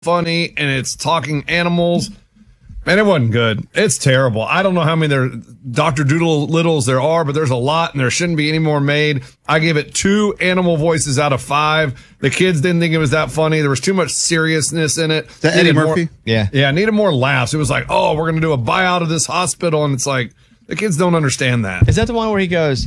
funny and it's talking animals. Man, it wasn't good. It's terrible. I don't know how many Dr. Doolittles there are, but there's a lot, and there shouldn't be any more made. I gave it 2 animal voices out of 5. The kids didn't think it was that funny. There was too much seriousness in it. Is that Eddie Murphy? Yeah, needed more laughs. It was like, oh, we're going to do a buyout of this hospital, and it's like, the kids don't understand that. Is that the one where he goes,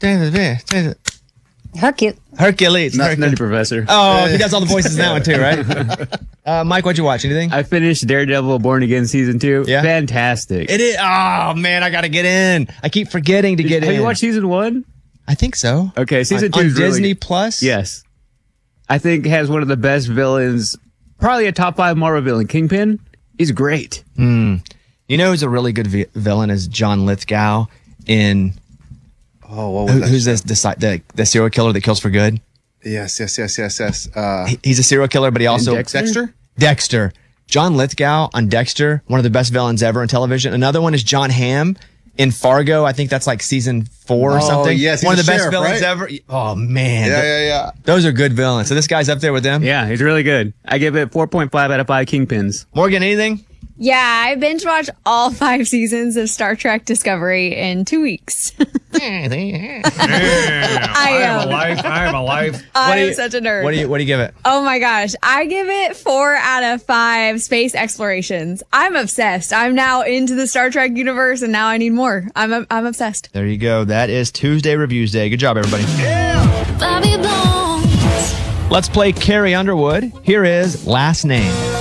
Hercules. Nutty Professor. Oh, he does all the voices in that one too, right? Mike, what'd you watch? Anything? I finished Daredevil Born Again Season 2. Yeah? Fantastic. It is. Oh, man, I got to get in. I keep forgetting to get in. Have you watched Season 1? I think so. Okay, Season 2 on is really Disney good. Plus? Yes. I think has one of the best villains, probably a top 5 Marvel villain. Kingpin. He's great. You know who's a really good villain is John Lithgow in... Oh, what was that? Who's the serial killer that kills for good? Yes. He's He's a serial killer, but he also... Dexter? Dexter. John Lithgow on Dexter, one of the best villains ever on television. Another one is John Hamm in Fargo. I think that's like season 4 or something. Yes, he's one of the a best sheriff, villains right? ever. Oh, man. Yeah. Those are good villains. So this guy's up there with them? Yeah, he's really good. I give it 4.5 out of 5 Kingpins. Morgan, anything? Yeah, I binge watched all 5 seasons of Star Trek Discovery in 2 weeks. I have a life. I am such a nerd. What do you give it? Oh my gosh. I give it 4 out of 5 space explorations. I'm obsessed. I'm now into the Star Trek universe and now I need more. I'm obsessed. There you go. That is Tuesday Reviews Day. Good job, everybody. Bobby Bones. Let's play Carrie Underwood. Here is Last Name.